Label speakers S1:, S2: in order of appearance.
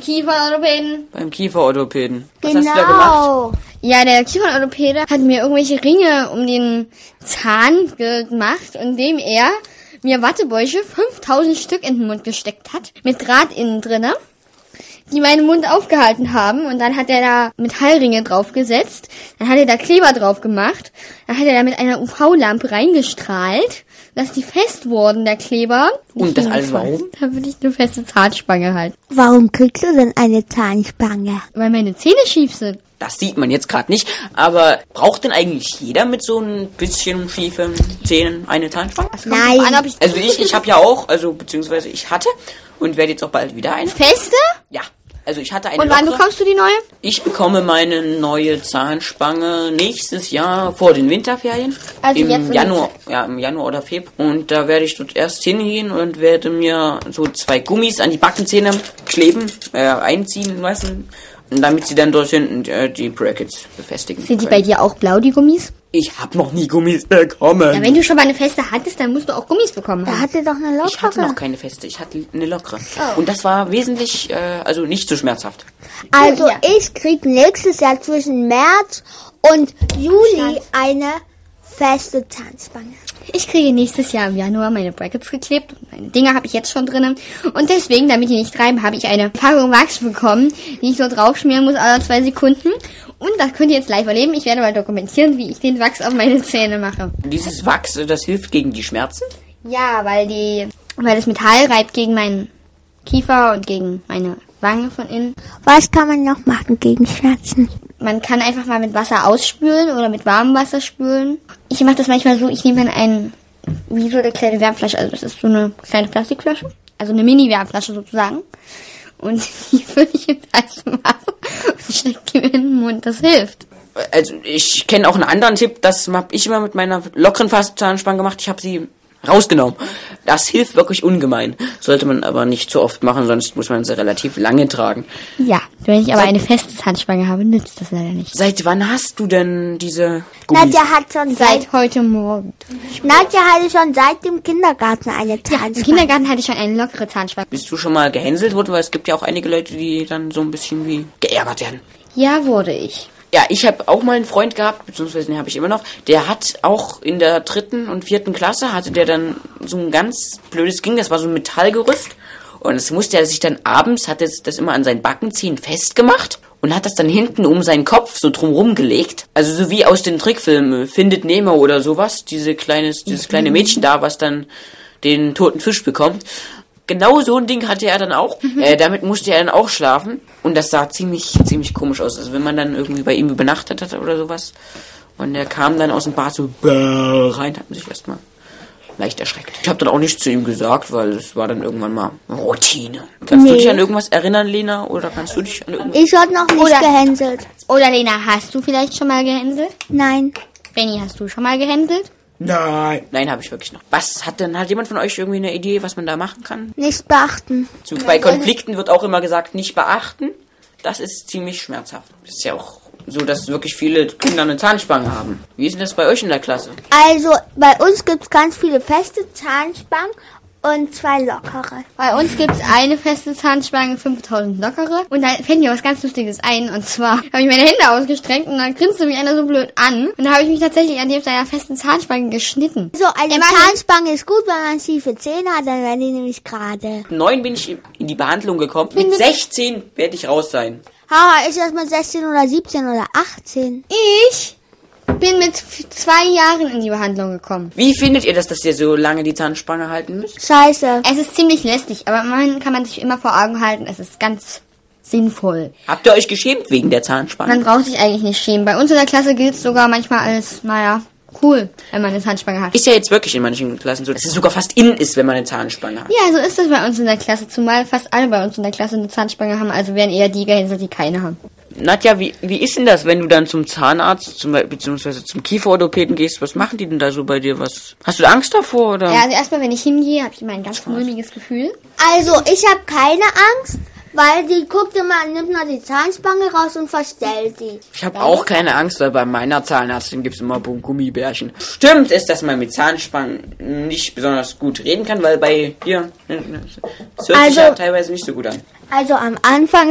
S1: Kieferorthopäden.
S2: Beim Kieferorthopäden. Was
S3: Genau.
S2: hast du da gemacht?
S1: Ja, der Kieferorthopäde hat mir irgendwelche Ringe um den Zahn gemacht, indem er mir Wattebäusche 5000 Stück in den Mund gesteckt hat, mit Draht innen drinne, die meinen Mund aufgehalten haben, und dann hat er da Metallringe draufgesetzt, dann hat er da Kleber drauf gemacht, dann hat er da mit einer UV-Lampe reingestrahlt, dass die fest wurden, der Kleber.
S2: Und das alles warum?
S1: Damit ich eine feste Zahnspange halt.
S3: Warum kriegst du denn eine Zahnspange?
S1: Weil meine Zähne schief sind.
S2: Das sieht man jetzt gerade nicht, aber braucht denn eigentlich jeder mit so ein bisschen schiefen Zähnen eine Zahnspange?
S3: Nein.
S2: Also ich habe ja auch, beziehungsweise ich hatte und werde jetzt auch bald wieder eine.
S1: Feste?
S2: Ja, also ich hatte eine
S1: Und wann
S2: lockere.
S1: bekommst du die neue?
S2: Ich bekomme meine neue Zahnspange nächstes Jahr vor den Winterferien.
S1: Also
S2: Im
S1: jetzt
S2: Januar, im Januar oder Februar. Und da werde ich dort erst hingehen und werde mir so 2 Gummis an die Backenzähne kleben, einziehen lassen. Und damit sie dann dort hinten die Brackets befestigen
S1: Sind die
S2: können.
S1: bei dir auch blau, die Gummis?
S2: Ich habe noch nie Gummis bekommen.
S1: Ja, wenn du schon mal eine feste hattest, dann musst du auch Gummis bekommen
S3: Da
S1: haben.
S3: hatte doch eine
S2: Ich hatte noch
S3: lockere.
S2: keine feste, ich hatte eine lockere.
S1: Oh.
S2: Und das war wesentlich, nicht so schmerzhaft.
S3: Also
S1: Ja.
S3: ich krieg nächstes Jahr zwischen März und Juli eine feste Zahnspange.
S1: Ich kriege nächstes Jahr im Januar meine Brackets geklebt. Meine Dinger habe ich jetzt schon drinnen. Und deswegen, damit die nicht treiben, habe ich eine Packung Wachs bekommen, die ich so draufschmieren muss alle 2 Sekunden. Und das könnt ihr jetzt live erleben. Ich werde mal dokumentieren, wie ich den Wachs auf meine Zähne mache.
S2: Dieses Wachs, das hilft gegen die Schmerzen?
S1: Ja, weil das Metall reibt gegen meinen Kiefer und gegen meine Wange von innen.
S3: Was kann man noch machen gegen Schmerzen?
S1: Man kann einfach mal mit Wasser ausspülen oder mit warmem Wasser spülen. Ich mache das manchmal so, ich nehme dann wie so eine kleine Wärmflasche, also das ist so eine kleine Plastikflasche, also eine Mini-Wärmflasche sozusagen. Und die fülle ich in heißem Wasser und stecke die mir in den Mund, das hilft.
S2: Also ich kenne auch einen anderen Tipp, das habe ich immer mit meiner lockeren Zahnspange gemacht. Ich habe sie rausgenommen. Das hilft wirklich ungemein. Sollte man aber nicht zu oft machen, sonst muss man sie relativ lange tragen.
S1: Ja, wenn ich aber eine feste Zahnspange habe, nützt das leider nicht.
S2: Seit wann hast du denn diese Gummis?
S3: Nadja hat schon
S1: Seit heute Morgen.
S3: Nadja hatte schon seit dem Kindergarten eine
S1: Ja,
S3: Zahnspange.
S1: im Kindergarten hatte ich schon eine lockere Zahnspange.
S2: Bist du schon mal gehänselt worden? Weil es gibt ja auch einige Leute, die dann so ein bisschen wie geärgert werden.
S1: Ja, wurde ich.
S2: Ja, ich habe auch mal einen Freund gehabt, beziehungsweise den habe ich immer noch. Der hat auch in der 3. und 4. Klasse, hatte der dann so ein ganz blödes Ding, das war so ein Metallgerüst. Und das musste er sich dann abends, hat er das immer an seinen Backenzähnen festgemacht und hat das dann hinten um seinen Kopf so drumrum gelegt. Also so wie aus den Trickfilmen Findet Nemo oder sowas. Dieses kleine Mädchen da, was dann den toten Fisch bekommt. Genau so ein Ding hatte er dann auch. Damit musste er dann auch schlafen. Und das sah ziemlich komisch aus. Also wenn man dann irgendwie bei ihm übernachtet hat oder sowas. Und er kam dann aus dem Bad so rein, hat man sich erstmal leicht erschreckt. Ich habe dann auch nichts zu ihm gesagt, weil es war dann irgendwann mal Routine. Kannst du dich an irgendwas erinnern, Lena? Oder kannst du dich an irgendwas...
S3: Ich wurde noch nicht gehänselt.
S1: Oder Lena, hast du vielleicht schon mal gehänselt?
S3: Nein.
S1: Benni, hast du schon mal gehänselt?
S2: Nein, habe ich wirklich noch. Hat jemand von euch irgendwie eine Idee, was man da machen kann?
S3: Nicht beachten.
S2: Bei Konflikten wird auch immer gesagt, nicht beachten. Das ist ziemlich schmerzhaft. Das ist ja auch so, dass wirklich viele Kinder eine Zahnspange haben. Wie ist denn das bei euch in der Klasse?
S3: Also bei uns gibt's ganz viele feste Zahnspangen und 2 lockere.
S1: Bei uns gibt's eine feste Zahnspange, 5000 lockere. Und da fällt mir was ganz Lustiges ein. Und zwar habe ich meine Hände ausgestreckt und dann grinste mich einer so blöd an. Und dann habe ich mich tatsächlich an einer festen Zahnspange geschnitten.
S3: So, eine Zahnspange ist gut, wenn man schiefe Zähne hat, dann werden die nämlich gerade.
S2: Mit 9 bin ich in die Behandlung gekommen. Mit 16 werde ich raus sein.
S3: Haha, ist das mal 16 oder 17 oder 18?
S1: Ich bin mit 2 Jahren in die Behandlung gekommen.
S2: Wie findet ihr das, dass ihr so lange die Zahnspange halten müsst?
S3: Scheiße.
S1: Es ist ziemlich lästig, aber man kann man sich immer vor Augen halten, es ist ganz sinnvoll.
S2: Habt ihr euch geschämt wegen der Zahnspange?
S1: Man braucht sich eigentlich nicht schämen. Bei uns in der Klasse gilt es sogar manchmal als, cool, wenn man eine Zahnspange hat.
S2: Ist ja jetzt wirklich in manchen Klassen so, dass es sogar fast in ist, wenn man eine Zahnspange hat.
S1: Ja, so ist das bei uns in der Klasse. Zumal fast alle bei uns in der Klasse eine Zahnspange haben. Also werden eher die gehänselt, die keine haben.
S2: Nadja, wie ist denn das, wenn du dann zum Zahnarzt beziehungsweise zum Kieferorthopäden gehst? Was machen die denn da so bei dir? Hast du Angst davor, oder?
S1: Ja, also erstmal, wenn ich hingehe, habe ich immer ein ganz mulmiges Gefühl.
S3: Also, ich habe keine Angst, weil die nimmt mal die Zahnspange raus und verstellt die.
S2: Ich habe auch keine Angst, weil bei meiner Zahnärztin gibt's immer Gummibärchen. Stimmt ist, dass man mit Zahnspangen nicht besonders gut reden kann, weil bei dir, das hört sich ja teilweise nicht so gut an.
S3: Also am Anfang